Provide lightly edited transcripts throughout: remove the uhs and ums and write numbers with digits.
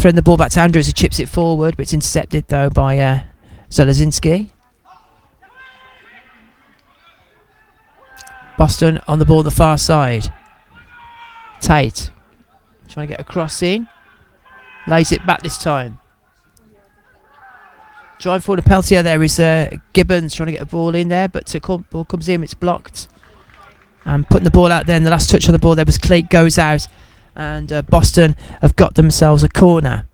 Threading the ball back to Andrews, who chips it forward, but it's intercepted though by Zalazinski. Boston on the ball on the far side. Tate trying to get a cross in. Lays it back this time. Drive for the Peltier there is Gibbons trying to get a ball in there, but the ball comes in, it's blocked. And putting the ball out there, and the last touch on the ball there was Cleat, goes out. And Boston have got themselves a corner.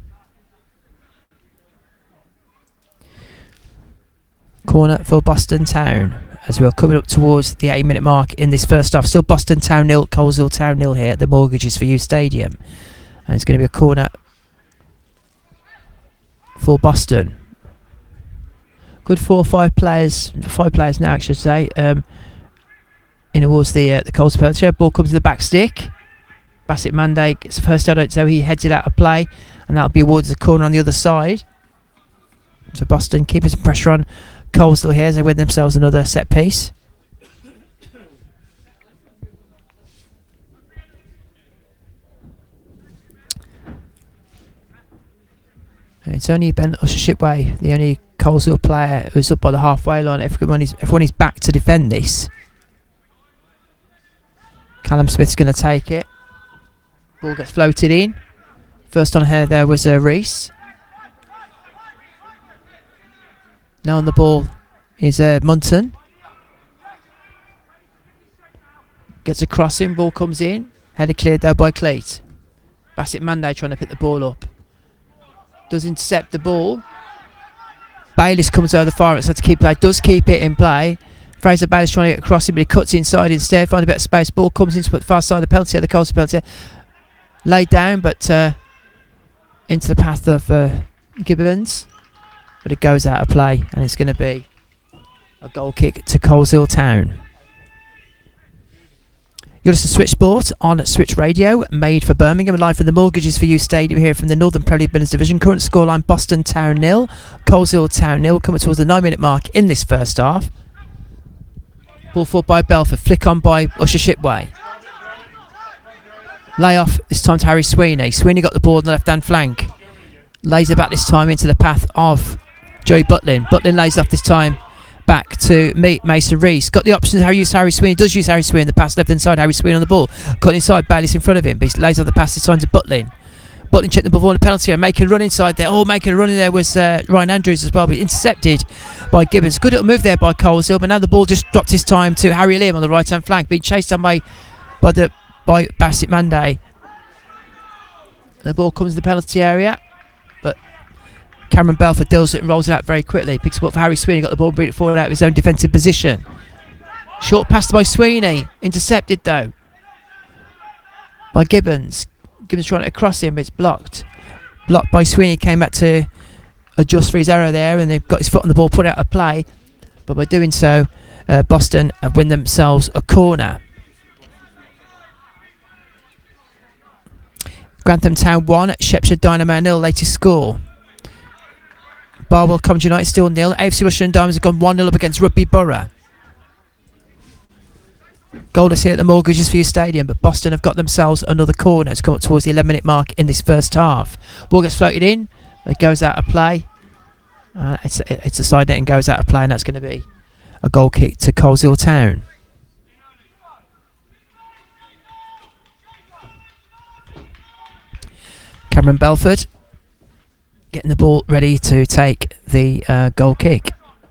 Corner for Boston Town as we're coming up towards the 8-minute mark in this first half. Still Boston Town 0, Coleshill Town 0 here at the Mortgages for You Stadium. And it's going to be a corner for Boston. Good 4 or 5 players, 5 players now I should say, in towards the Coleshill Peltier. Ball comes to the back stick. Bassett Monday gets the first out, so he heads it out of play, and that'll be towards the corner on the other side. So Boston keeping some pressure on Coleshill here as they win themselves another set piece. And it's only Ben Usher-Shipway, the only Coleshill player who's up by the halfway line. Everyone is back to defend this. Callum Smith's going to take it. Ball gets floated in. First on here there was Reese. Now on the ball is Munton. Gets a crossing, ball comes in. Header cleared there by Cleat. Bassett Monday trying to pick the ball up. Does intercept the ball. Bayliss comes over the far outside to keep play. Does keep it in play. Fraser Bayliss trying to get a crossing, but he cuts inside instead. Find a bit of space. Ball comes into the far side of the Peltier, the Coleshill Peltier. Laid down, but into the path of Gibbons. But it goes out of play, and it's going to be a goal kick to Coleshill Town. You're listening to Switch Sport on Switch Radio, made for Birmingham, live from the Mortgages for You Stadium here from the Northern Premier League Midlands Division. Current scoreline: Boston Town 0, Coleshill Town 0. Coming towards the 9-minute mark in this first half. Ball forward by Belford, flick on by Usher-Shipway. Lay off this time to Harry Sweeney. Sweeney got the ball on the left-hand flank. Lays it back this time into the path of Joey Butlin. Butlin lays off this time back to Mason Reese. Got the option to use Harry Sweeney. Does use Harry Sweeney. The pass left inside. Harry Sweeney on the ball. Cut inside. Bayliss in front of him. But he lays off the pass this time to Butlin. Butlin checked the ball on the penalty area. Making a run inside there. Oh, making a run in there was Ryan Andrews as well. But intercepted by Gibbons. Good little move there by Coleshill. But now the ball just dropped his time to Harry Liam on the right-hand flank. Being chased down by Bassett Monday. The ball comes to the penalty area. Cameron Belford deals it and rolls it out very quickly. Picks it up for Harry Sweeney. Got the ball, bring it forward out of his own defensive position. Short pass by Sweeney. Intercepted though by Gibbons. Gibbons trying to cross him, but it's blocked. Blocked by Sweeney. Came back to adjust for his error there, and they've got his foot on the ball, put out of play. But by doing so, Boston have win themselves a corner. Grantham Town 1, Shepshire Dynamo 0. Latest score. Barwell Coventry United still 0. AFC Russian Diamonds have gone 1-0 up against Rugby Borough. Goalless here at the Mortgages for You Stadium, but Boston have got themselves another corner. It's come up towards the 11-minute mark in this first half. Ball gets floated in. It goes out of play. It's a side net and goes out of play, and that's going to be a goal kick to Coleshill Town. Cameron Belford getting the ball ready to take the goal kick.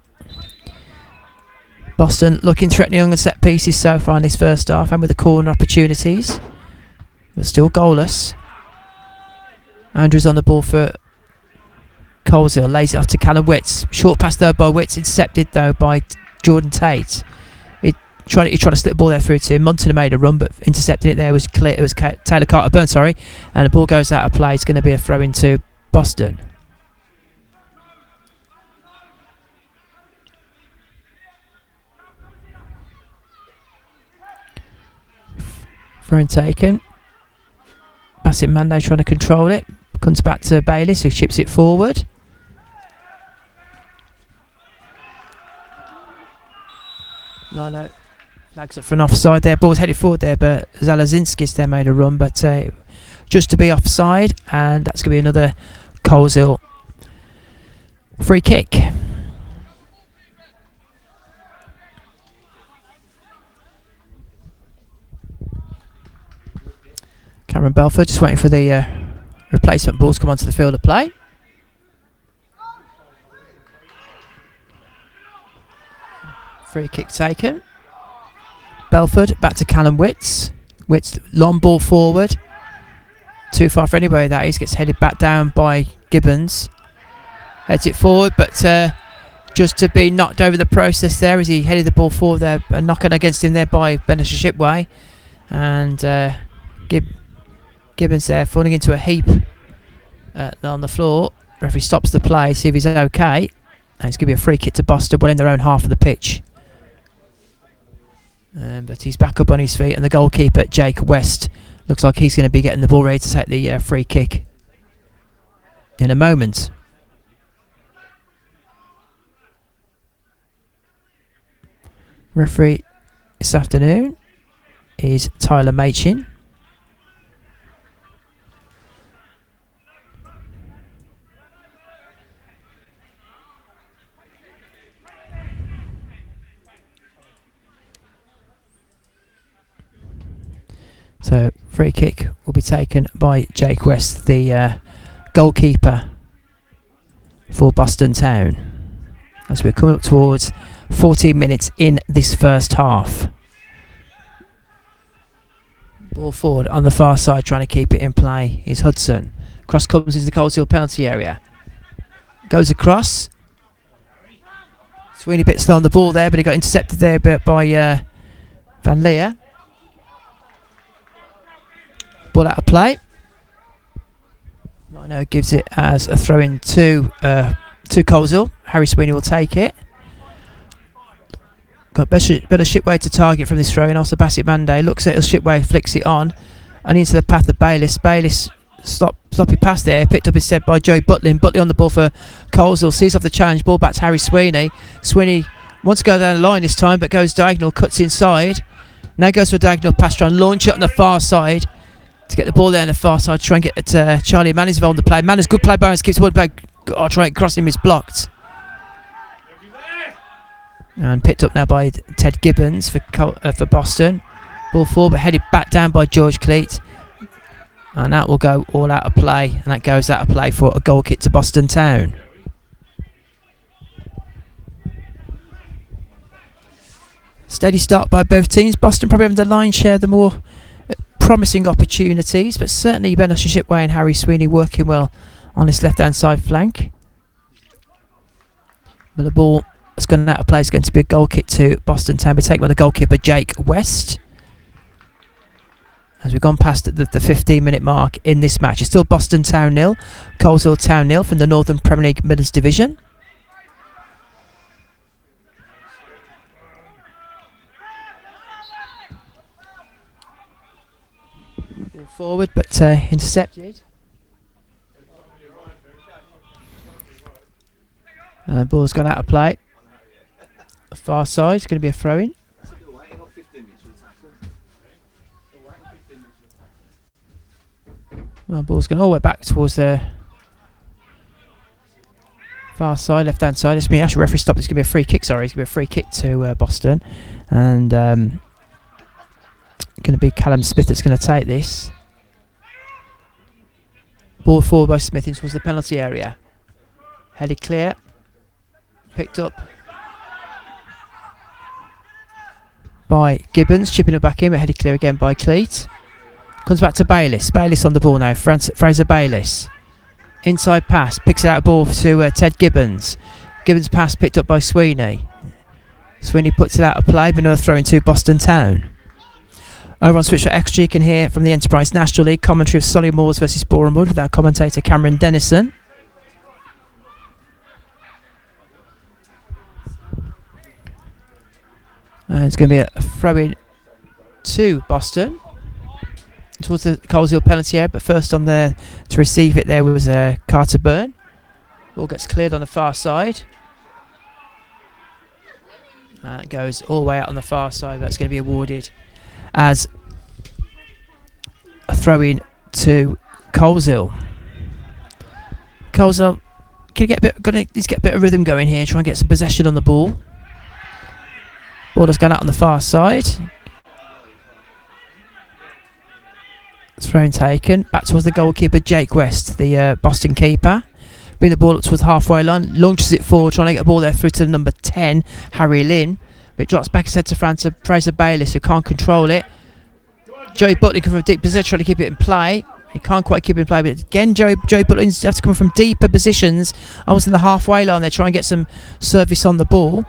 Boston looking threatening on the set pieces so far in this first half and with the corner opportunities, but still goalless. Andrews on the ball for Coleshill, lays it off to Callum Witts. Short pass there by Witts, intercepted though by Jordan Tate. He tried to slip the ball there through to him. Munton made a run, but intercepting it there was clear. It was Taylor Carter-Burn, sorry, and the ball goes out of play. It's going to be a throw into Boston. Throw taken. Bassett Monday trying to control it. Comes back to Bayliss, who chips it forward. Lilo flags up for an offside there. Ball's headed forward there, but Zalazinskis there made a run, but just to be offside, and that's going to be another Coleshill free kick. Cameron Belford just waiting for the replacement balls to come onto the field of play. Free kick taken. Belford back to Callum Witts. Witts, long ball forward. Too far for anybody, that is. Gets headed back down by Gibbons. Heads it forward, but just to be knocked over the process there as he headed the ball forward there. A knocking against him there by Benesher Shipway. And Gibbons there falling into a heap on the floor. Referee stops the play, see if he's okay. And it's going to be a free kick to Boston, well in their own half of the pitch. But he's back up on his feet, and the goalkeeper, Jake West, looks like he's going to be getting the ball ready to take the free kick in a moment. Referee this afternoon is Tyler Machin. So free kick will be taken by Jake West, the goalkeeper for Boston Town, as we're coming up towards 14 minutes in this first half. Ball forward on the far side, trying to keep it in play is Hudson. Cross comes into the Coleshill penalty area. Goes across. Sweeney a bit slow on the ball there, but he got intercepted there by Van Leer. Ball out of play. Rhino gives it as a throw in to Coleshill. Harry Sweeney will take it. Got better Shipway to target from this throw in. Also Bassett Mande looks at it, Shipway flicks it on and into the path of Bayliss. Bayliss sloppy pass there, picked up instead by Joe Butlin. Butlin on the ball for Coleshill, sees off the challenge, ball back to Harry Sweeney. Sweeney wants to go down the line this time, but goes diagonal, cuts inside. Now goes for a diagonal pass, trying to launch it on the far side to get the ball there on the far side, try and get at Charlie Manners involved in the play. Manners, good play, Barnes keeps the ball back. Trying to cross him, is blocked. And picked up now by Ted Gibbons for Boston. Ball forward, but headed back down by George Cleat. And that will go all out of play. And that goes out of play for a goal kick to Boston Town. Steady start by both teams. Boston probably having the lion's share, the more promising opportunities. But certainly Benesher Shipway and Harry Sweeney working well on this left-hand side flank. But the ball that's gone out of play is going to be a goal kick to Boston Town. We're taken by the goalkeeper Jake West. As we've gone past the 15-minute mark in this match, it's still Boston Town 0, Coleshill Town 0 from the Northern Premier League Midlands Division. Ball forward, but intercepted. Ball's gone out of play. The far side is going to be a throw-in. Well, ball's going all the way back towards the far side, left-hand side. It's me. Actually, referee stopped. It's going to be a free kick. Sorry, it's going to be a free kick to Boston, and going to be Callum Smith that's going to take this. Ball forward by Smith in towards the penalty area. Headed clear. Picked up by Gibbons, chipping it back in, but headed clear again by Cleat. Comes back to Bayliss. Bayliss on the ball now. Fraser Bayliss. Inside pass. Picks it out ball to Ted Gibbons. Gibbons pass picked up by Sweeney. Sweeney puts it out of play, but another throw into Boston Town. Over on Switch for Extra, you can hear from the Enterprise National League commentary of Solly Moors versus Boreham Wood with our commentator Cameron Dennison. It's going to be a throw-in to Boston towards the Coleshill penalty area, but first on there to receive it there was Carter Byrne. Ball gets cleared on the far side. And it goes all the way out on the far side. That's going to be awarded as a throw-in to Coleshill. Coleshill needs to get a bit of rhythm going here, try and get some possession on the ball. Ball has gone out on the far side. Thrown taken. Back towards the goalkeeper, Jake West, the Boston keeper. Bring the ball up towards the halfway line. Launches it forward, trying to get the ball there through to the number 10, Harry Lynn. But it drops back instead to Fraser Bayliss, who can't control it. Joey Butlin from a deep position, trying to keep it in play. He can't quite keep it in play, but again, Joey Butlin has to come from deeper positions. Almost in the halfway line, they're trying to get some service on the ball.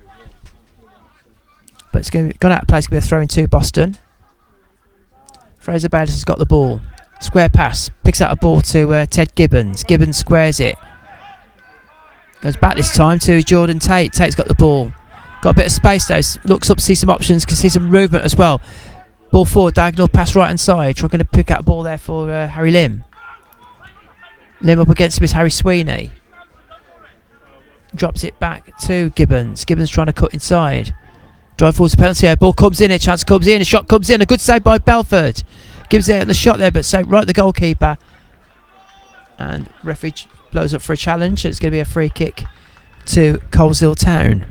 But it's gone out of play. It's going to be a throw in to Boston. Fraser Bayliss has got the ball. Square pass. Picks out a ball to Ted Gibbons. Gibbons squares it. Goes back this time to Jordan Tate. Tate's got the ball. Got a bit of space though. Looks up, sees some options, can see some movement as well. Ball forward, diagonal pass right hand side. Trying to pick out a ball there for Harry Lim. Lim up against him is Harry Sweeney. Drops it back to Gibbons. Gibbons trying to cut inside. Drive forwards to penalty area. Ball comes in. A chance comes in. A shot comes in. A good save by Belford. Gives it the shot there, but saved right at the goalkeeper. And referee blows up for a challenge. It's going to be a free kick to Coleshill Town.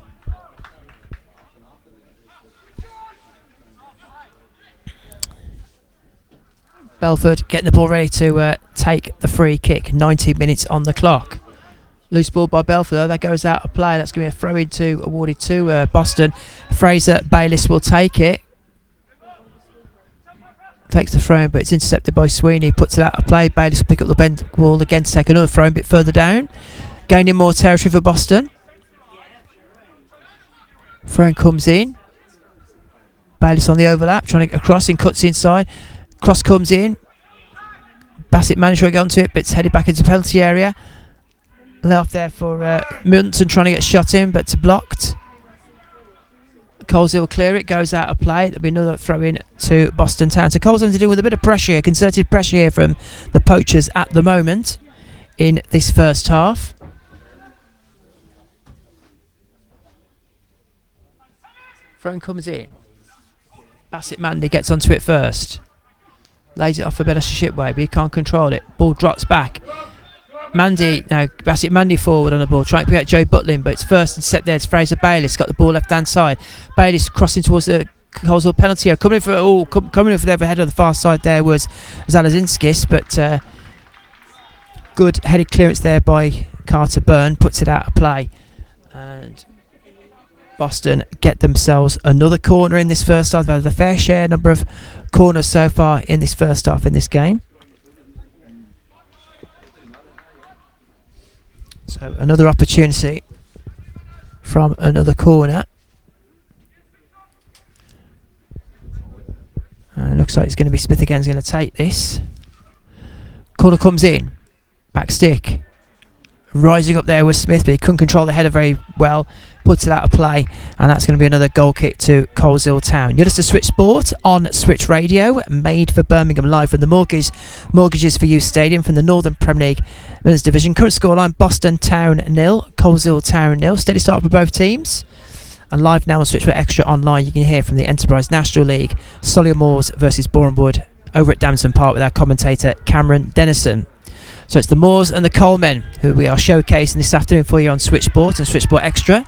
Belford getting the ball ready to take the free kick. 90 minutes on the clock. Loose ball by Belford, though. That goes out of play. That's going to be a throw-in awarded to Boston. Fraser Bayliss will take it. Takes the throw in, but it's intercepted by Sweeney. Puts it out of play. Bayliss will pick up the bend ball again to take another throw in a bit further down. Gaining more territory for Boston. Throw comes in. Bayliss on the overlap, trying to get across and cuts inside. Cross comes in. Bassett managed to get onto it, but it's headed back into the penalty area. Lay off there for Munson trying to get shot in, but it's blocked. Coleshill will clear it, goes out of play. There'll be another throw in to Boston Town. So Coleshill to deal with a bit of pressure here, concerted pressure here from the Poachers at the moment in this first half. Throw comes in. Bassett Mandy gets onto it first. Lays it off for Bellaster Shipway, but he can't control it. Ball drops back. Bassett Mandy forward on the ball, trying to pick out Joe Butlin, but it's first and set there. It's Fraser Bayliss, got the ball left hand side. Bayliss crossing towards the Coleshill penalty area. Coming in for the overhead on the far side there was Zalazinskis, but good headed clearance there by Carter Byrne, puts it out of play. And Boston get themselves another corner in this first half. They've had a fair share number of corners so far in this first half in this game. So another opportunity from another corner. And it looks like it's going to be Smith again who's going to take this. Corner comes in. Back stick. Rising up there was Smith, but he couldn't control the header very well. Puts it out of play, and that's going to be another goal kick to Coleshill Town. You're just a Switch Sport on Switch Radio, made for Birmingham, live from the Mortgages for You Stadium from the Northern Premier League Men's Division. Current scoreline: Boston Town 0, Coleshill Town 0. Steady start for both teams. And live now on Switch Sport Extra online, you can hear from the Enterprise National League, Solihull Moors versus Boreham Wood over at Damson Park with our commentator Cameron Dennison. So it's the Moors and the Colemen who we are showcasing this afternoon for you on Switch Sport and Switch Sport Extra.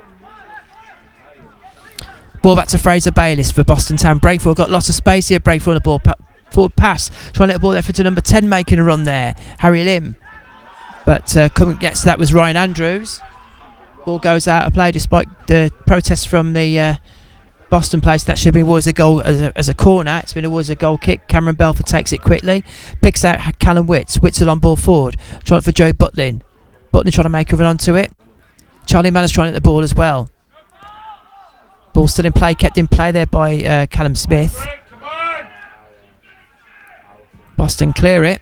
Ball back to Fraser Bayliss for Boston Town. Breakford got lots of space here. Breakford on the ball. Forward pass. Trying to let the ball there for to number 10 making a run there. Harry Lim. But coming gets that was Ryan Andrews. Ball goes out of play despite the protests from the Boston players. That should be awarded a goal as a corner. It's been awarded a goal kick. Cameron Belford takes it quickly. Picks out Callum Witts. Witts on ball forward. Trying for Joe Butlin. Butlin trying to make a run onto it. Charlie Manners trying to hit the ball as well. Ball still in play, kept in play there by Callum Smith. Boston clear it.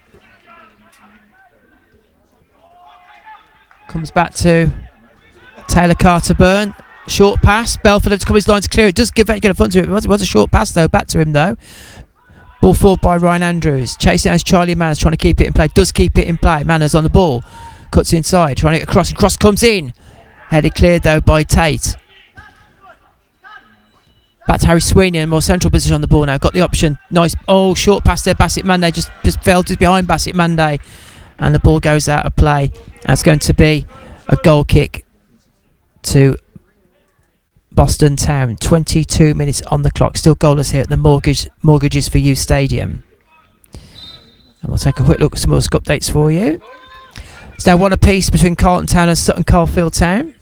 Comes back to Taylor Carter Byrne. Short pass. Belford has to come his line to clear it. Does get a front to it. It was a short pass though. Back to him though. Ball forward by Ryan Andrews. Chasing as Charlie Manners trying to keep it in play. Does keep it in play. Manners on the ball. Cuts inside. Trying to get across. And cross comes in. Headed cleared though by Tate. Back to Harry Sweeney in a more central position on the ball now. Got the option. Nice. Oh, short pass there. Bassett Monday just fell just behind Bassett Monday. And the ball goes out of play. That's going to be a goal kick to Boston Town. 22 minutes on the clock. Still goalless here at the Mortgages for You Stadium. And we'll take a quick look at some more updates for you. It's now 1 apiece between Carlton Town and Sutton Coldfield Town.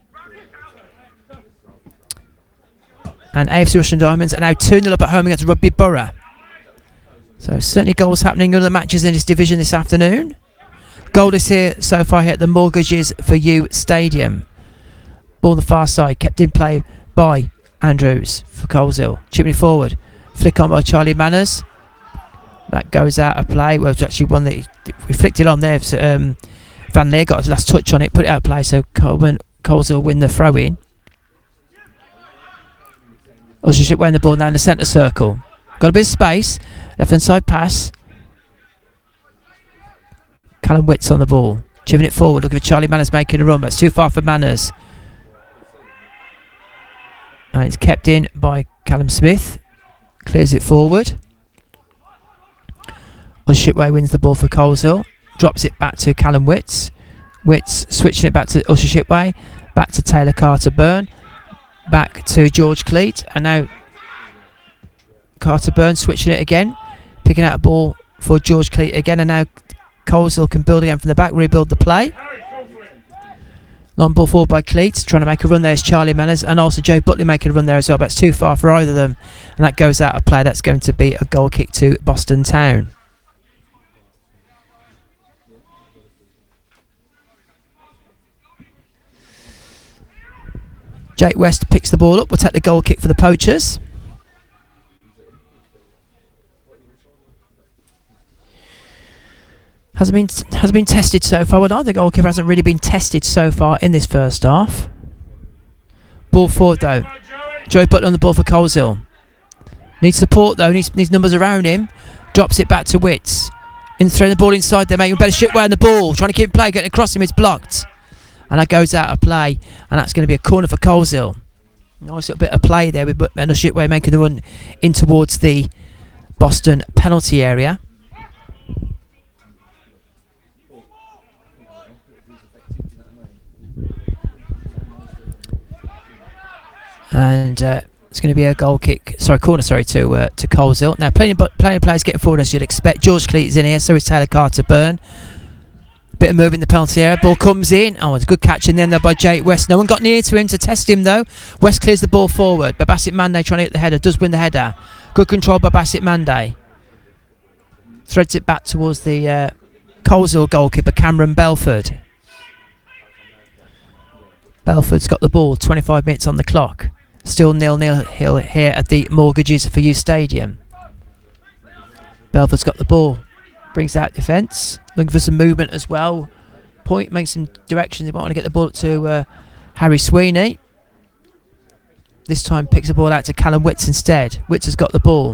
And AFC Russian Diamonds are now 2-0 up at home against Rugby Borough. So certainly goals happening in other matches in this division this afternoon. Goalless here so far here at the Mortgages for You Stadium. Ball on the far side, kept in play by Andrews for Coleshill. Chipping it forward. Flick on by Charlie Manners. That goes out of play. Well, it's actually one that we flicked it on there. So, Van Leer got his last touch on it, put it out of play, so Coleshill win the throw in. Ushership weighing the ball down the centre circle. Got a bit of space. Left hand side pass. Callum Witts on the ball. Chipping it forward. Looking for Charlie Manners making a run. That's too far for Manners. And it's kept in by Callum Smith. Clears it forward. Ushership wins the ball for Coleshill. Drops it back to Callum Witts. Witts switching it back to Ushership. Back to Taylor Carter Byrne. Back to George Cleat. And now Carter Byrne switching it again. Picking out a ball for George Cleat again. And now Coleshill can build again from the back. Rebuild the play. Long ball forward by Cleat. Trying to make a run there is Charlie Manners. And also Joe Butley making a run there as well. But it's too far for either of them. And that goes out of play. That's going to be a goal kick to Boston Town. Jake West picks the ball up. We'll take the goal kick for the Poachers. Hasn't been tested so far. Well, the goalkeeper hasn't really been tested so far in this first half. Ball forward though. Joe Butler on the ball for Coleshill. Needs support though. Needs numbers around him. Drops it back to Witts. Throwing the ball inside there, making better shit way on the ball. Trying to keep play, getting across him. It's blocked. And that goes out of play, and that's going to be a corner for Coleshill. Nice little bit of play there with Ushership making the run in towards the Boston penalty area. And it's going to be a corner to Coleshill. Now plenty of players getting forward as you'd expect. George Cleat is in here, so is Taylor Carter Byrne. Bit of move in the penalty area. Ball comes in. Oh, it's a good catch in there by Jake West. No one got near to him to test him though. West clears the ball forward. But Bassett Monday trying to hit the header. Does win the header. Good control by Bassett Monday. Threads it back towards the Coleshill goalkeeper Cameron Belford. Belford's got the ball. 25 minutes on the clock. Still 0-0 here at the Mortgages for You Stadium. Belford's got the ball. Brings out defence. Looking for some movement as well. Point makes some directions. They might want to get the ball up to Harry Sweeney. This time picks the ball out to Callum Witts instead. Witts has got the ball.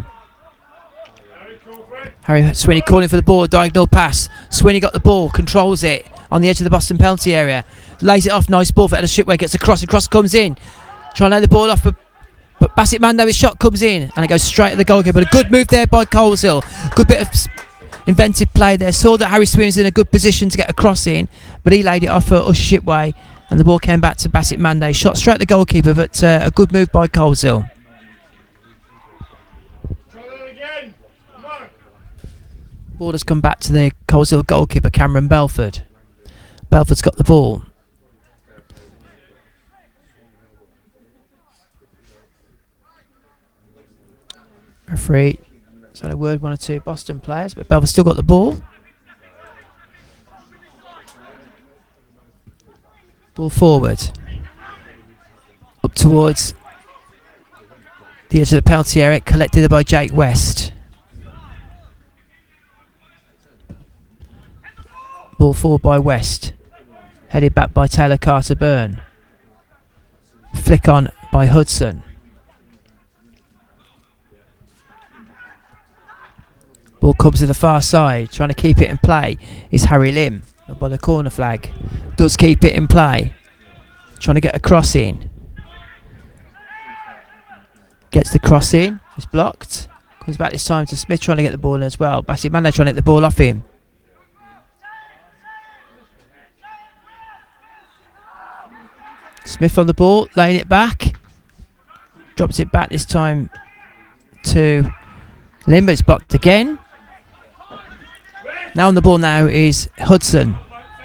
Harry Sweeney calling for the ball. Diagonal pass. Sweeney got the ball. Controls it on the edge of the Boston penalty area. Lays it off. Nice ball for Ushership. Gets across. The cross comes in. Trying to lay the ball off. But Bassett Mando, his shot comes in. And it goes straight at the goalkeeper. But a good move there by Coleshill. Good bit of inventive play there. Saw that Harry Sweeney was in a good position to get a cross in, but he laid it off for Ushership and the ball came back to Bassett Monday. Shot straight at the goalkeeper, but a good move by Coleshill. Ball has come back to the Coleshill goalkeeper Cameron Belford. Belford's got the ball. Referee. So a word, 1 or 2 Boston players, but Belford's still got the ball. Ball forward. Up towards the edge of the penalty area, collected by Jake West. Ball forward by West. Headed back by Taylor Carter Byrne. Flick on by Hudson. Ball comes to the far side, trying to keep it in play is Harry Lim by the corner flag. Does keep it in play. Trying to get a cross in. Gets the cross in. It's blocked. Comes back this time to Smith trying to get the ball in as well. Bassett Manley trying to get the ball off him. Smith on the ball, laying it back. Drops it back this time to Lim, but it's blocked again. Now on the ball now is Hudson.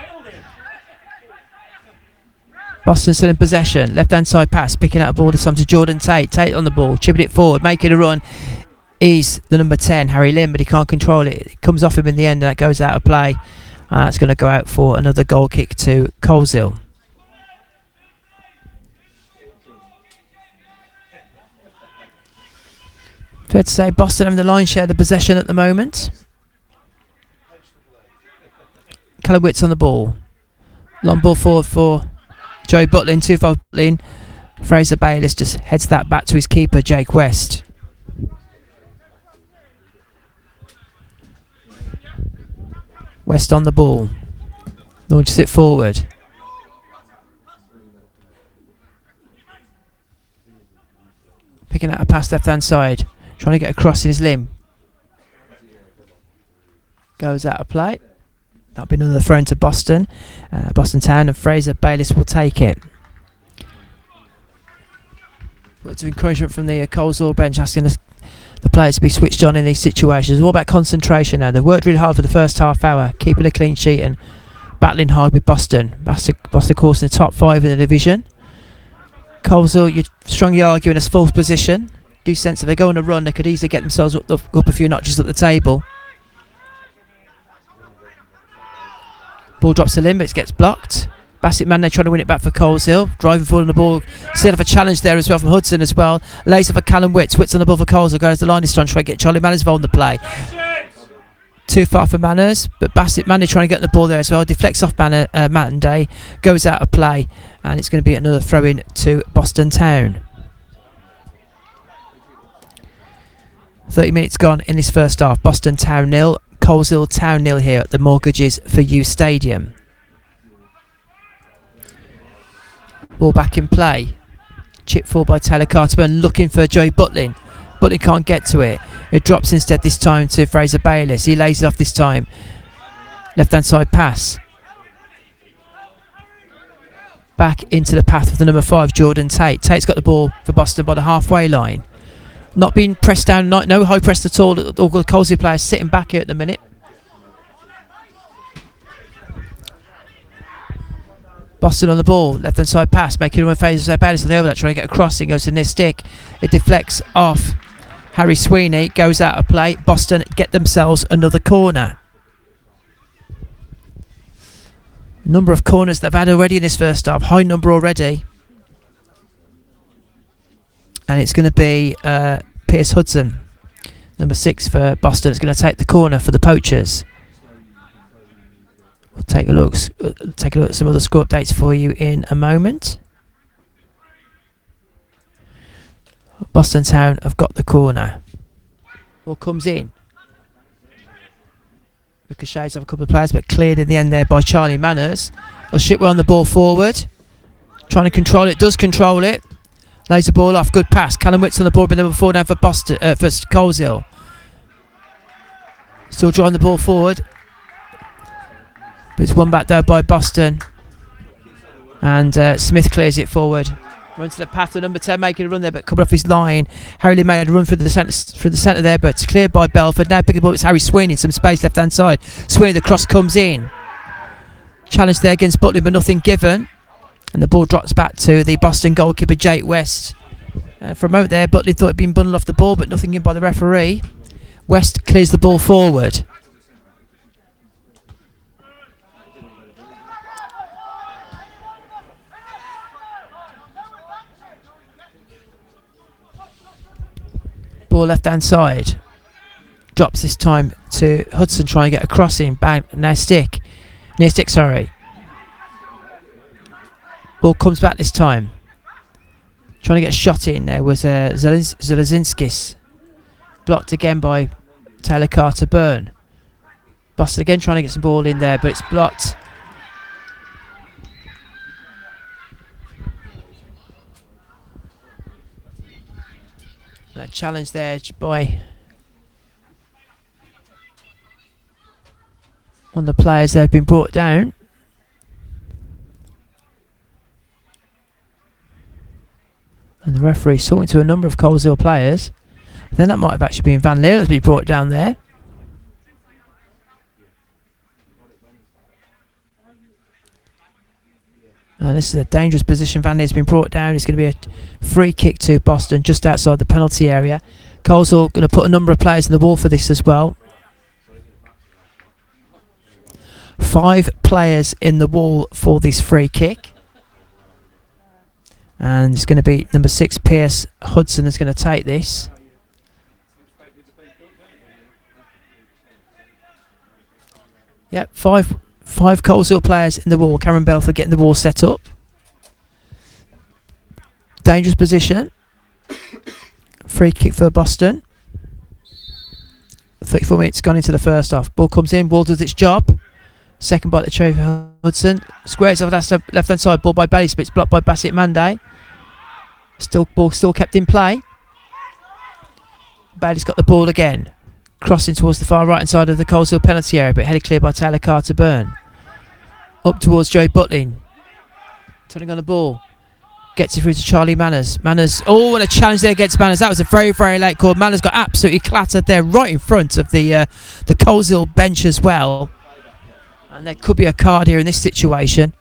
Boston still in possession. Left-hand side pass, picking out a ball this time to Jordan Tate. Tate on the ball, chipping it forward, making a run. Is the number 10, Harry Lim, but he can't control it. It comes off him in the end, and that goes out of play. It's going to go out for another goal kick to Coleshill. Fair to say Boston having the lion's share of the possession at the moment. Callum Witts on the ball. Long ball forward for Joey Butlin, 2-5 Butlin. Fraser Bayliss just heads that back to his keeper, Jake West. West on the ball. Launches it forward. Picking out a pass left-hand side. Trying to get across in his limb. Goes out of play. That'll be another throw into Boston. Boston Town, and Fraser Bayliss will take it. Words of encouragement from the Coleshill bench, asking the players to be switched on in these situations. It's all about concentration now. They've worked really hard for the first half hour, keeping a clean sheet and battling hard with Boston. Boston, of course, in the top 5 in the division. Coleshill, you're strongly arguing a fourth position. Do sense if they go on a run, they could easily get themselves up a few notches at the table. Ball drops to Lim, it gets blocked. Bassett Manley trying to win it back for Coleshill. Driving forward on the ball. Still have a challenge there as well from Hudson as well. Lays off for Callum Witts. Witts on the ball for Coleshill. Goes to the line this time, trying to get Charlie Manners involved in the play. Too far for Manners, but Bassett Manley trying to get the ball there as well. Deflects off Mattenday. Goes out of play. And it's going to be another throw in to Boston Town. 30 minutes gone in this first half. Boston Town 0. Coleshill Town 0 here at the Mortgages for You Stadium. Ball back in play. Chip forward by Taylor Carterburn, looking for Joey Butlin. Butlin can't get to it. It drops instead this time to Fraser Bayliss. He lays it off this time. Left hand side pass. Back into the path of the number 5, Jordan Tate. Tate's got the ball for Boston by the halfway line. Not being pressed down, no high press at all. All the Coleshill players sitting back here at the minute. Boston on the ball, left hand side pass, making one Fraser Bayliss on the overlap, trying to get a crossing, goes to near stick. It deflects off Harry Sweeney, goes out of play. Boston get themselves another corner. Number of corners they've had already in this first half, high number already. And it's going to be Pierce Hudson, number 6 for Boston. It's going to take the corner for the Poachers. We'll take a look at some other score updates for you in a moment. Boston Town have got the corner. Ball comes in. Ricochets off a couple of players, but cleared in the end there by Charlie Manners. Shipwell on the ball forward. Trying to control it, does control it. Lays the ball off, good pass. Callum Witts on the ball, but number 4 down for Boston, for Coleshill. Still drawing the ball forward. But it's won back there by Boston. And Smith clears it forward. Runs to the path of number 10, making a run there, but coming off his line. Harry Lee made a run through the centre there, but it's cleared by Belford. Now picking the ball, it's Harry Sweeney in some space left hand side. Sweeney, the cross comes in. Challenge there against Butlin, but nothing given. And the ball drops back to the Boston goalkeeper, Jake West. For a moment there, Butlin thought it'd been bundled off the ball, but nothing in by the referee. West clears the ball forward. Ball left hand side. Drops this time to Hudson, trying to get a crossing. Bang, near stick, sorry. Ball comes back this time. Trying to get a shot in. There was Zelezinskis. Blocked again by Taylor Carterburn. Boston again trying to get some ball in there, but it's blocked. challenge there by one of the players that have been brought down. And the referee talking to a number of Coleshill players. Then that might have actually been Van Leer that's been brought down there. And this is a dangerous position. Van Leer's been brought down. It's going to be a free kick to Boston just outside the penalty area. Coleshill going to put a number of players in the wall for this as well. 5 players in the wall for this free kick. And it's going to be number 6, Pierce Hudson, is going to take this. Yep, five Coleshill players in the wall. Cameron Belford getting the wall set up. Dangerous position. Free kick for Boston. 34 minutes gone into the first half. Ball comes in. Wall does its job. Second bite to Trevor Hudson. Squares off that left-hand side. Ball by Bailey. It's blocked by Bassett Monday. Ball still kept in play. Bailey's got the ball again. Crossing towards the far right-hand side of the Coleshill penalty area, but headed clear by Taylor Carter-Byrne. Up towards Joe Butlin. Turning on the ball. Gets it through to Charlie Manners. Manners, oh, and a challenge there against Manners. That was a very, very late call. Manners got absolutely clattered there right in front of the Coleshill bench as well. And there could be a card here in this situation.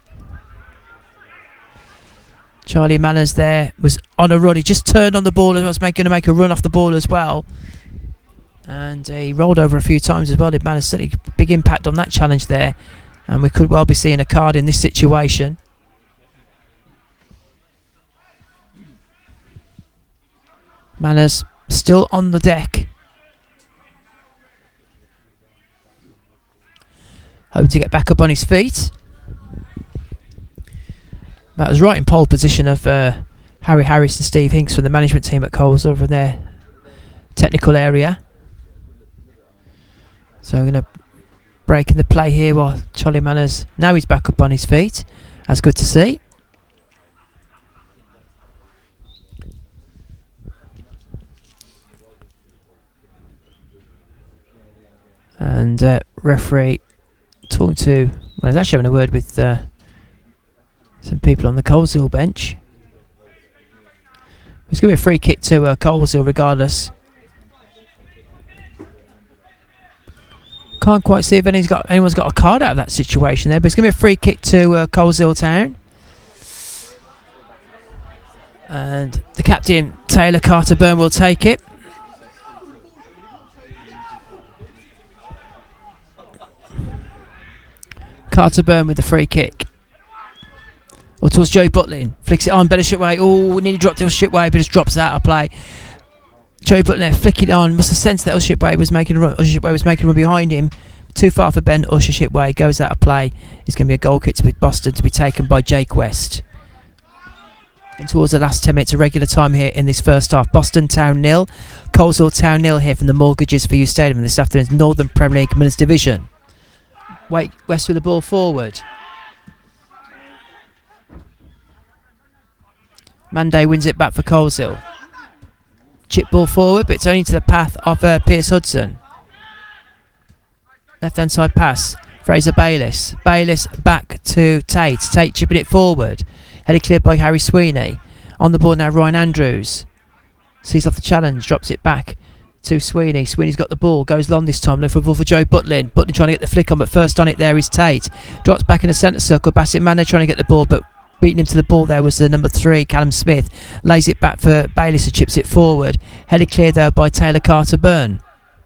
Charlie Manners there was on a run. He just turned on the ball and was going to make a run off the ball as well. And he rolled over a few times as well. Did Manners, certainly big impact on that challenge there. And we could well be seeing a card in this situation. Manners still on the deck. Hoping to get back up on his feet. That was right in pole position of Harry Harris and Steve Hinks from the management team at Coles over their technical area. So I'm going to break in the play here while Charlie Manners, now he's back up on his feet. That's good to see. And referee talking to, well, he's actually having a word with some people on the Coleshill bench. It's going to be a free kick to Coleshill regardless. Can't quite see if anyone's got a card out of that situation there, but it's going to be a free kick to Coleshill Town. And the captain, Taylor Carter-Byrne, will take it. Carter-Byrne with the free kick. Or towards Joe Butlin. Flicks it on, better Shipway. Oh, nearly dropped it on Shipway, but just drops it out of play. Joe Butlin there, flick it on. Must have sensed that Shipway was making a run. Shipway was making a run behind him. Too far for Ben Shipway. Goes out of play. It's going to be a goal kick to Boston to be taken by Jake West. And towards the last 10 minutes of regular time here in this first half. Boston Town 0. Coleshill Town 0 here from the Mortgages for You Stadium in this afternoon's Northern Premier League Men's Division. West with the ball forward. Monday wins it back for Coleshill. Chip ball forward, but it's only to the path of Pierce Hudson. Left hand side pass. Fraser Bayliss. Bayliss back to Tate. Tate chipping it forward. Headed cleared by Harry Sweeney. On the board now, Ryan Andrews. Sees off the challenge, drops it back to Sweeney. Sweeney's got the ball, goes long this time, looking for the ball for Joe Butlin. Butlin trying to get the flick on, but first on it there is Tate. Drops back in the centre circle. Bassett Manor trying to get the ball, but beating him to the ball there was the number 3, Callum Smith. Lays it back for Bayliss and chips it forward. Headed clear there by Taylor Carter-Byrne.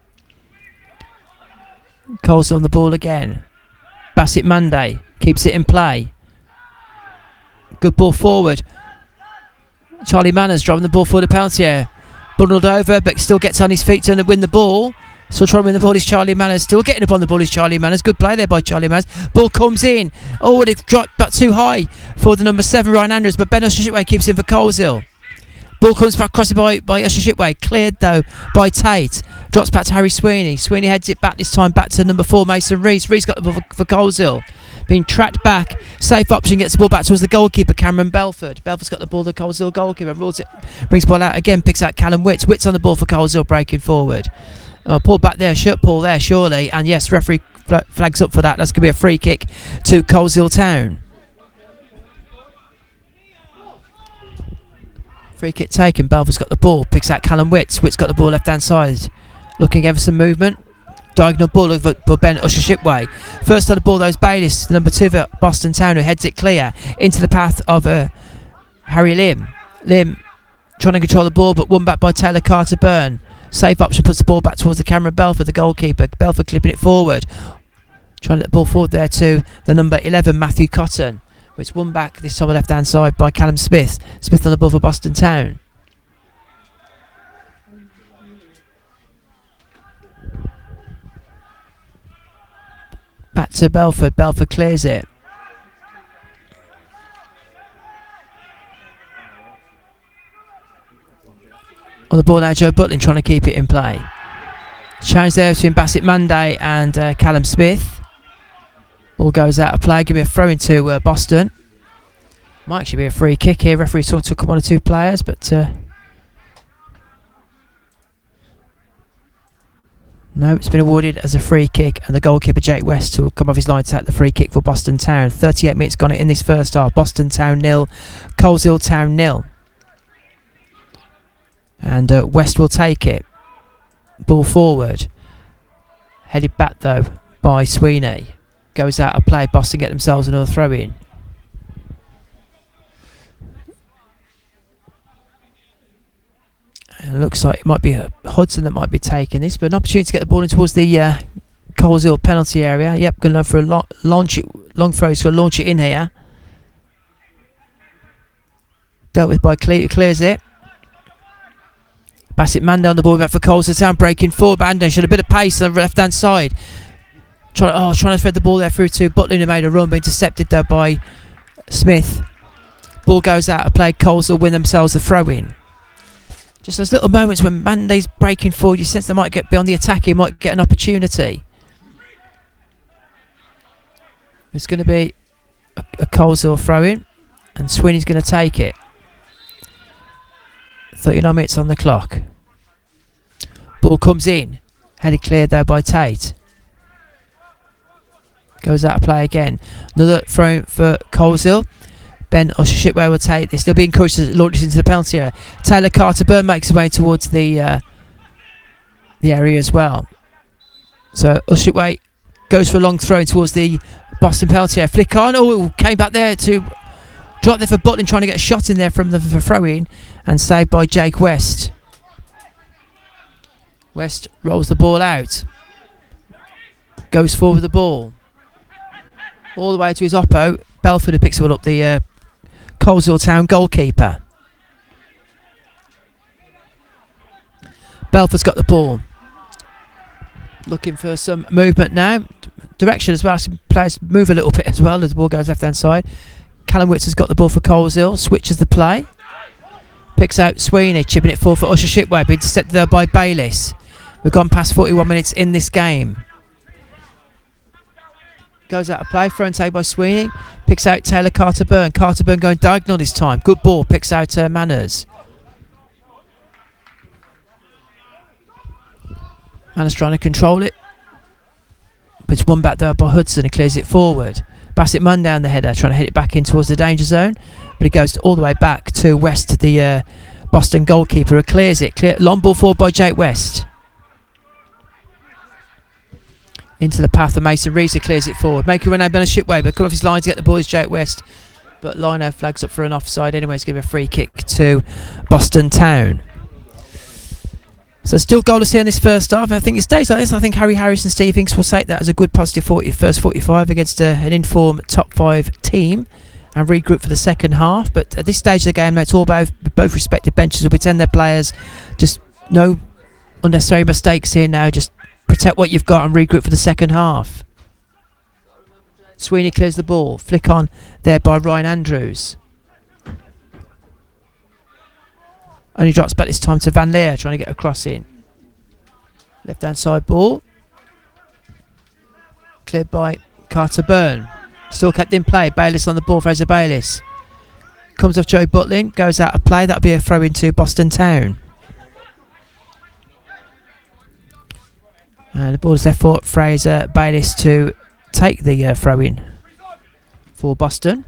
Cole's on the ball again. Bassett Monday keeps it in play. Good ball forward. Charlie Manners driving the ball for the penalty area. Bundled over, but still gets on his feet to win the ball. Still trying to win the ball is Charlie Manners. Still getting up on the ball is Charlie Manners. Good play there by Charlie Manners. Ball comes in. Oh, and it dropped back too high for the number 7, Ryan Andrews. But Ben Shipway keeps in for Coleshill. Ball comes back crossed by Usher Shipway. Cleared though by Tate. Drops back to Harry Sweeney. Sweeney heads it back this time back to number 4, Mason Rees. Rees got the ball for Coleshill. being tracked back. Safe option, gets the ball back towards the goalkeeper, Cameron Belford. Belford's got the ball, the Coleshill goalkeeper, rules it, brings the ball out again, picks out Callum Witts. Witts on the ball for Coleshill, breaking forward. Pulled back there, shirt pull there, surely. And yes, referee flags up for that. That's going to be a free kick to Coleshill Town. Free kick taken. Belford's got the ball. Picks out Callum Witts. Witts got the ball left hand side. Looking ever some movement. Diagonal ball for Ben Usher Shipway. First on the ball, those Bayliss, the number 2 for Boston Town, who heads it clear into the path of Harry Lim. Lim trying to control the ball, but won back by Taylor Carter Byrne. Safe option, puts the ball back towards the Cameron Belford, the goalkeeper. Belford clipping it forward. Trying to get the ball forward there to the number 11, Matthew Cotton. It's won back this time on the left-hand side by Callum Smith. Smith on the ball for Boston Town. Back to Belford. Belford clears it. On the ball now, Joe Butlin trying to keep it in play. Challenge there between Bassett Monday and Callum Smith. Ball goes out of play. Give me a throw into Boston. Might actually be a free kick here. Referee sort of took 1 or 2 players, but no, it's been awarded as a free kick, and the goalkeeper Jake West will come off his line to take the free kick for Boston Town. 38 minutes gone in this first half. Boston Town 0, Coleshill Town 0. And West will take it. Ball forward. Headed back though by Sweeney. Goes out of play. Boston get themselves another throw in. And it looks like it might be Hudson that might be taking this, but an opportunity to get the ball in towards the Coleshill penalty area. Yep, going to go for a long throw. He's going to launch it in here. Dealt with by clears it. Bassett Manda on the ball back for Coleshill Town, breaking forward. Manda showed a bit of pace on the left hand side. Trying to thread the ball there through to Butlin, who made a run, but intercepted there by Smith. Ball goes out of play. Coleshill win themselves the throw in. Just those little moments when Mandy's breaking forward, you sense they might be on the attack, he might get an opportunity. It's going to be a Coleshill throw in, and Sweeney's going to take it. 39 minutes on the clock. Ball comes in, headed cleared there by Tate. Goes out of play again. Another throw for Coleshill. Ben Usher Shipway will take this. They'll be encouraged to launch into the penalty area. Taylor Carter Byrne makes his way towards the area as well. So Usher Shipway goes for a long throw towards the Boston penalty area. Flick on. Oh, came back there to drop there for Butlin, trying to get a shot in there from the throw in, and saved by Jake West. West rolls the ball out. Goes forward with the ball. All the way to his oppo. Belford who picks it up, the Coleshill Town goalkeeper. Belford's got the ball. Looking for some movement now. Direction as well. Some players move a little bit as well as the ball goes left hand side. Callum Witts has got the ball for Coleshill. Switches the play. Picks out Sweeney. Chipping it forward for Usher Shipway. Being intercepted there by Bayliss. We've gone past 41 minutes in this game. Goes out of play. Thrown take by Sweeney. Picks out Taylor Carter Byrne. Carter Byrne going diagonal this time. Good ball. Picks out Manners. Manners trying to control it. But it's won back there by Hudson. He clears it forward. Bassett Munn down the header. Trying to hit it back in towards the danger zone. But it goes all the way back to West, the Boston goalkeeper, who clears it. Long ball forward by Jake West. Into the path of Mason Rees, clears it forward. Make a run out Ben Shipway, but come off his line to get the ball is Jake West. But Lino flags up for an offside anyway. It's going to be a free kick to Boston Town. So still goalless here in this first half. I think it stays like this. I think Harry Harris and Steve Hinks will take that as a good positive first 45 against an informed top 5 team and regroup for the second half. But at this stage of the game, it's all about both respective benches will pretend their players. Just no unnecessary mistakes here now. Just protect what you've got and regroup for the second half. Sweeney clears the ball. Flick on there by Ryan Andrews. Only drops back this time to Van Leer, trying to get a cross in. Left hand side ball. Cleared by Carter Byrne. Still kept in play. Bayliss on the ball. Fraser Bayliss. Comes off Joe Butlin. Goes out of play. That'll be a throw into Boston Town. And the ball is there for Fraser Bayliss to take the throw in for Boston.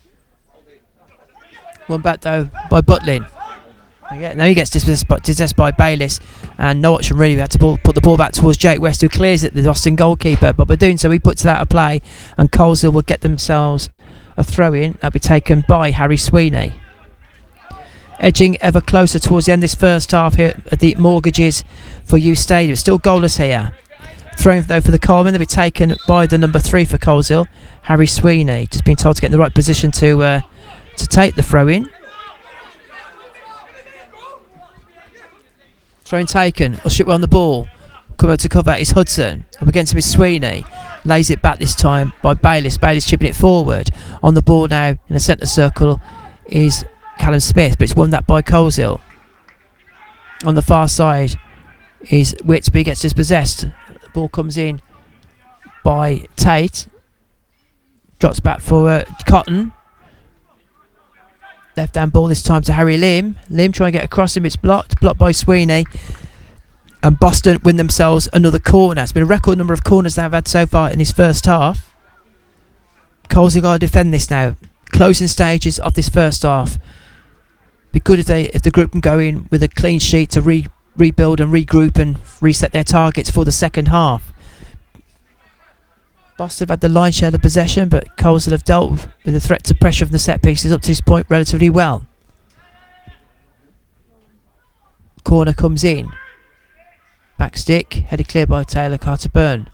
One back though by Butlin. Now he gets dispossessed by Bayliss, and no option really. We had to put the ball back towards Jake West, who clears it, the Boston goalkeeper. But by doing so, he puts it out of play, and Coleshill will get themselves a throw in. That'll be taken by Harry Sweeney. Edging ever closer towards the end of this first half here at the Mortgages for You Stadium. Still goalless here. Thrown though for the Coleman. They'll be taken by the number 3 for Coleshill, Harry Sweeney. Just been told to get in the right position to take the throw in. Throw in taken. Uship on the ball. Coming to cover is Hudson. Up against him is Sweeney. Lays it back this time by Bayliss. Bayliss chipping it forward. On the ball now in the centre circle is Callum Smith, but it's won that by Coleshill. On the far side is Whitby, gets dispossessed. The ball comes in by Tate. Drops back for Cotton. Left hand ball this time to Harry Lim. Lim trying to get across him. It's blocked by Sweeney. And Boston win themselves another corner. It's been a record number of corners they've had so far in this first half. Coleshill got to defend this now. Closing stages of this first half. Be good if the group can go in with a clean sheet to rebuild and regroup and reset their targets for the second half. Boston have had the lion's share of possession, but Coleshill have dealt with the threat to pressure from the set pieces up to this point relatively well. Corner comes in. Back stick, headed clear by Taylor Carter-Byrne.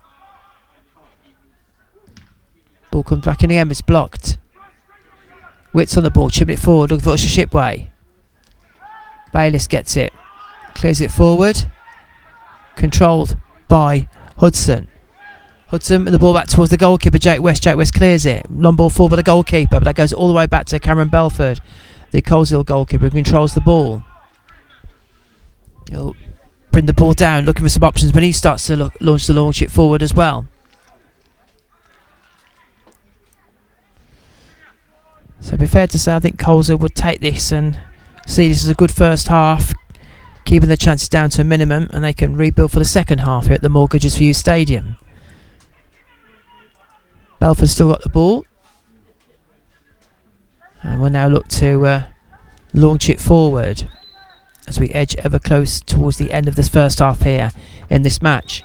Ball comes back in again, it's blocked. Witts on the ball, chipping it forward, looking for Usher Shipway. Bayliss gets it, clears it forward. Controlled by Hudson. Hudson with the ball back towards the goalkeeper, Jake West. Jake West clears it. Long ball forward by the goalkeeper, but that goes all the way back to Cameron Belford, the Coleshill goalkeeper, who controls the ball. He'll bring the ball down, looking for some options, but he starts to launch it forward as well. So it'd be fair to say I think Coleshill would take this and see this as a good first half, keeping the chances down to a minimum, and they can rebuild for the second half here at the Mortgages for You Stadium. Belford's still got the ball, and we'll now look to launch it forward as we edge ever close towards the end of this first half here in this match.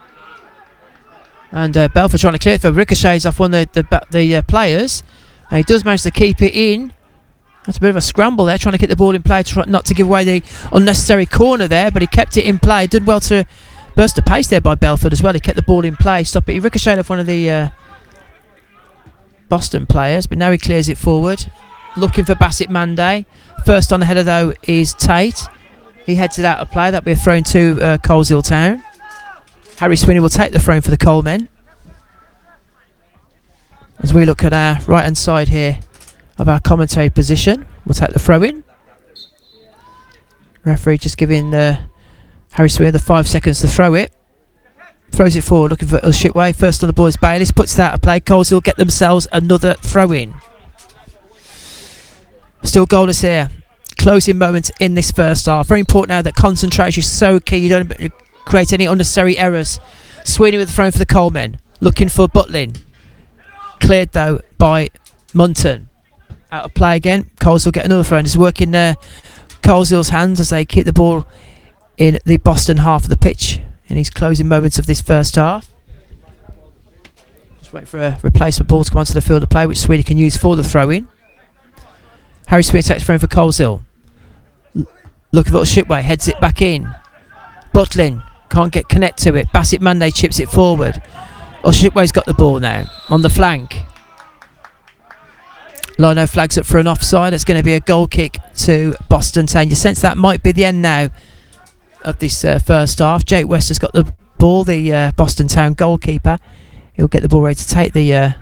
And Belford trying to clear it for ricochets off one of the players, and he does manage to keep it in. That's a bit of a scramble there, trying to get the ball in play, not to give away the unnecessary corner there, but he kept it in play. Did well to burst the pace there by Belford as well. He kept the ball in play, stop it. He ricocheted off one of the Boston players, but now he clears it forward, looking for Bassett Monday. First on the header though is Tate. He heads it out of play. That'll be a throw to Coleshill Town. Harry Sweeney will take the throw for the Colemen. As we look at our right hand side here of our commentary position, we'll take the throw in. Referee just giving Harry Sweeney the 5 seconds to throw it. Throws it forward, looking for Shipway. First on the ball is Bayliss, puts it out of play. Coleshill get themselves another throw in. Still goalless here. Closing moments in this first half. Very important now that concentration is so key. You don't create any unnecessary errors. Sweeney with the throw for the Colemen. Looking for Butlin. Cleared though by Munton. Out of play again. Coleshill get another throw in. It's working Coleshill's hands as they keep the ball in the Boston half of the pitch in these closing moments of this first half. Just wait for a replacement ball to come onto the field of play, which Sweeney can use for the throw in. Harry Sweeney takes the throw for Coleshill. Looking for Shipway, heads it back in. Butlin can't get connect to it. Bassett Monday chips it forward. Shipway's got the ball now on the flank. Lino flags up for an offside. It's going to be a goal kick to Boston Town. You sense that might be the end now of this first half. Jake West has got the ball, the Boston Town goalkeeper. He'll get the ball ready to take the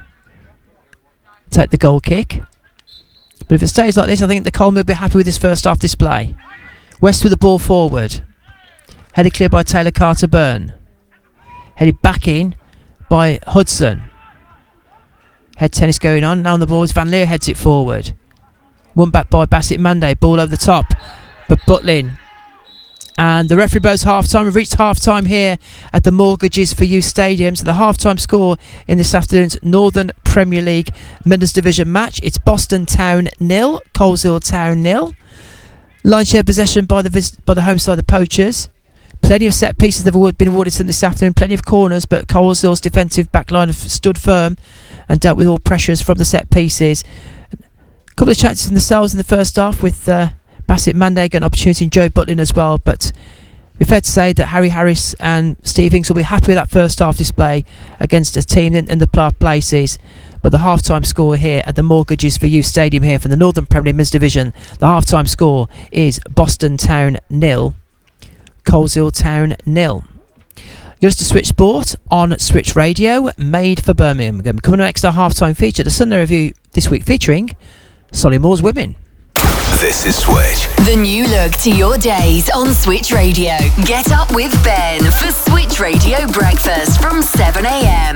goal kick. But if it stays like this, I think the Coleman will be happy with this first half display. West with the ball forward. Headed clear by Taylor Carter-Byrne. Headed back in by Hudson. Head tennis going on. Now on the boards, Van Leer heads it forward. Won back by Bassett Monday. Ball over the top. But Butlin. And the referee blows half-time. We've reached half-time here at the Mortgages for You Stadium. So the half-time score in this afternoon's Northern Premier League Midlands Division match. It's Boston Town 0, Coleshill Town 0. Line share possession by the home side, the Poachers. Plenty of set pieces have been awarded to them this afternoon. Plenty of corners, but Coleshill's defensive backline have stood firm and dealt with all pressures from the set pieces. A couple of chances in themselves in the first half with Bassett Monday got an opportunity in Joe Butlin as well, but we're fair to say that Harry Harris and Steve Hinks will be happy with that first half display against a team in the places. But the half-time score here at the Mortgages for You Stadium here from the Northern Premier League Men's Division, the half-time score is Boston Town 0, Coleshill Town 0. You're to Switch Sport on Switch Radio, made for Birmingham. Coming next, our half-time feature, the Sunday Review this week featuring Sollymoore's Women. This is Switch. The new look to your days on Switch Radio. Get up with Ben for Switch Radio Breakfast from 7 a.m.